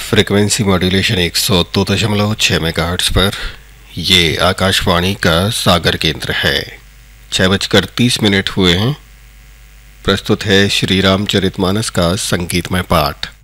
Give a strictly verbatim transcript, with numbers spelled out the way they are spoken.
Frequency modulation एक सौ दो दशमलव छः मेगाहर्ट्ज़ पर ये आकाशवाणी का सागर केंद्र है। छः बजकर तीस मिनट हुए हैं। प्रस्तुत है श्री रामचरितमानस का संगीतमय पाठ।